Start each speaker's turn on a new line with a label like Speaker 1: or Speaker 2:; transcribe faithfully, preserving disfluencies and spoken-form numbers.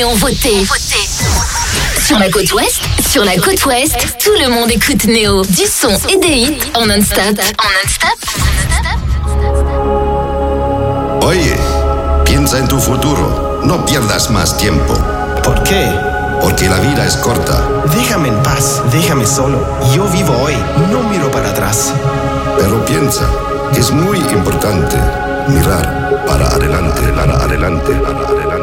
Speaker 1: et ont voté. Sur la côte ouest, sur la côte ouest, tout le monde écoute Néo. Du son et des hits en non-stop. En non-stop.
Speaker 2: Oye, piensa en tu futuro. No pierdas más tiempo.
Speaker 3: ¿Por qué?
Speaker 2: Porque la vida es corta.
Speaker 3: Déjame en paz, déjame solo. Yo vivo hoy, no miro para atrás.
Speaker 2: Pero piensa, es muy importante mirar para adelante, para adelante, para adelante.